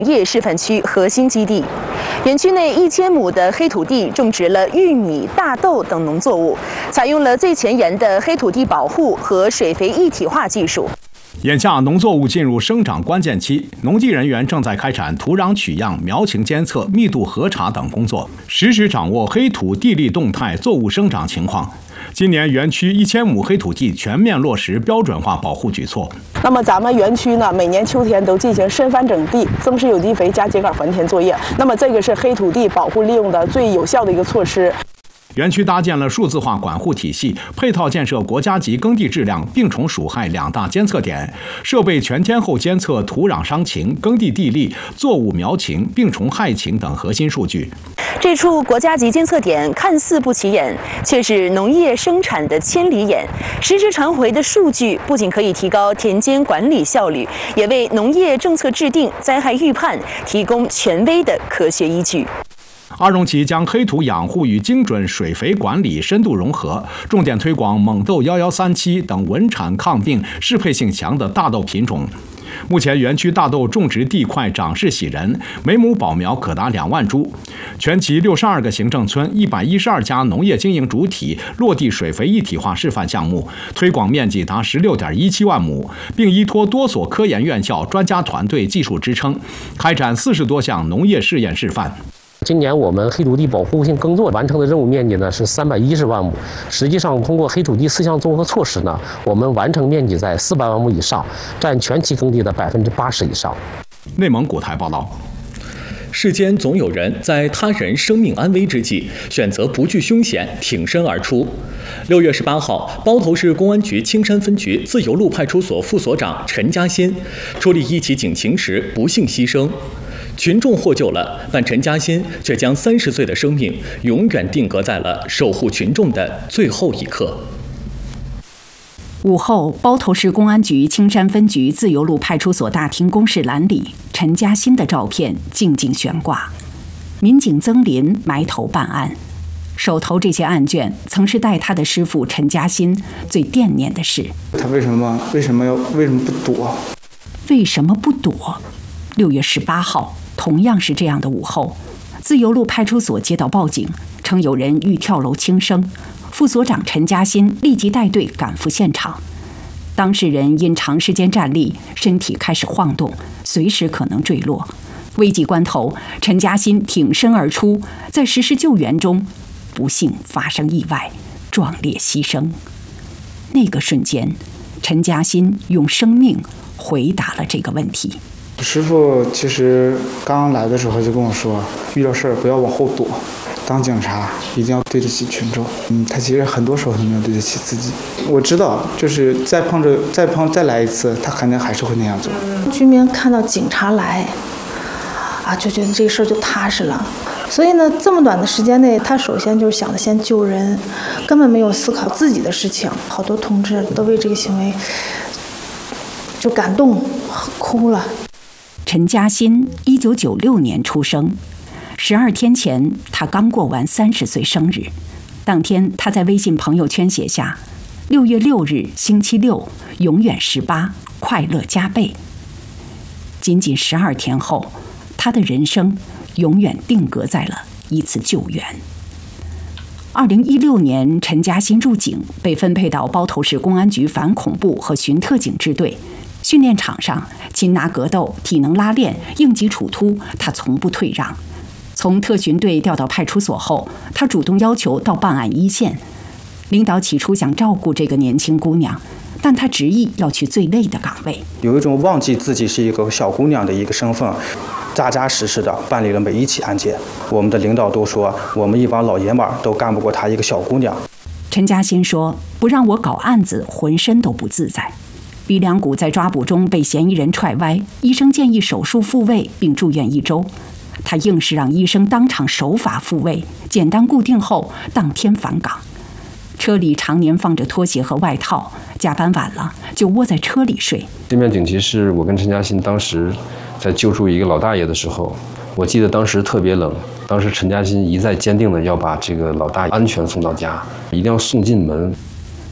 业示范区核心基地。园区内1000亩的黑土地种植了玉米、大豆等农作物，采用了最前沿的黑土地保护和水肥一体化技术。 眼下农作物进入生长关键期，农技人员正在开展土壤取样、苗情监测、密度核查等工作，实时掌握黑土地力动态、作物生长情况。今年园区1000亩黑土地全面落实标准化保护举措。 那么咱们园区呢，每年秋天都进行深翻整地、增施有机肥加秸秆还田作业。那么这个是黑土地保护利用的最有效的一个措施。 园区搭建了数字化管护体系，配套建设国家级耕地质量、病虫鼠害2大监测点，设备全天候监测土壤伤情、耕地地力、作物苗情、病虫害情等核心数据。 这处国家级监测点看似不起眼，却是农业生产的千里眼。实时传回的数据不仅可以提高田间管理效率，也为农业政策制定、灾害预判提供权威的科学依据。 阿荣旗将黑土养护与精准水肥管理深度融合，重点推广蒙豆1137等稳产抗病、适配性强的大豆品种。目前园区大豆种植地块长势喜人，每亩保苗可达2万株。全旗62个行政村、112家农业经营主体落地水肥一体化示范项目，推广面积达16.17万亩，并依托多所科研院校、专家团队技术支撑，开展40多项农业试验示范。 今年我们黑土地保护性耕作完成的任务面积呢是310万亩，实际上通过黑土地4项综合措施呢，我们完成面积在400万亩以上，占全期耕地的80%以上。 内蒙古台报道。 世间总有人在他人生命安危之际，选择不惧凶险，挺身而出。6月18号，包头市公安局青山分局自由路派出所副所长陈嘉欣处理一起警情时不幸牺牲。群众获救了，但陈嘉欣却将30岁的生命永远定格在了守护群众的最后一刻。 午后，包头市公安局青山分局自由路派出所大厅公示栏里，陈嘉欣的照片静静悬挂。民警曾林埋头办案，手头这些案卷曾是待他的师傅陈嘉欣最惦念的事。 他为什么不躲？ 为什么不躲？6月18号，同样是这样的午后，自由路派出所接到报警，称有人欲跳楼轻生。副所长陈嘉欣立即带队赶赴现场。当事人因长时间站立，身体开始晃动，随时可能坠落。危急关头，陈嘉欣挺身而出，在实施救援中，不幸发生意外，壮烈牺牲。那个瞬间，陈嘉欣用生命回答了这个问题。 师傅其实刚来的时候就跟我说，遇到事儿不要往后躲，当警察一定要对得起群众。他其实很多时候都没有对得起自己。我知道，就是再来一次，他肯定还是会那样做。 居民看到警察来，就觉得这事儿就踏实了。所以呢，这么短的时间内，他首先就是想着先救人，根本没有思考自己的事情。好多同志都为这个行为就感动哭了。 陈嘉欣1996年出生，12天前他刚过完30岁生日。当天他在微信朋友圈写下：6月6日星期六，永远18，快乐加倍。仅仅12天后，他的人生永远定格在了一次救援。2016年，陈嘉欣入警，被分配到包头市公安局反恐怖和巡特警支队。训练场上，擒拿格斗、体能拉练、应急处突，他从不退让。从特巡队调到派出所后，他主动要求到办案一线。领导起初想照顾这个年轻姑娘，但他执意要去最累的岗位。 有一种忘记自己是一个小姑娘的一个身份，扎扎实实的办理了每一起案件。我们的领导都说，我们一帮老爷们儿都干不过她一个小姑娘。 陈嘉欣说：“不让我搞案子，浑身都不自在。”鼻梁骨在抓捕中被嫌疑人踹歪，医生建议手术复位并住院1周。他硬是让医生当场手法复位，简单固定后当天返岗。车里常年放着拖鞋和外套，加班晚了就窝在车里睡。 这面警旗是我跟陈嘉欣当时在救助一个老大爷的时候，我记得当时特别冷，当时陈嘉欣一再坚定的要把这个老大爷安全送到家，一定要送进门。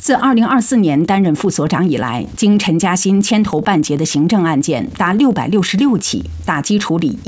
自2024年担任副所长以来，经陈嘉欣牵头办结的行政案件达666起，打击处理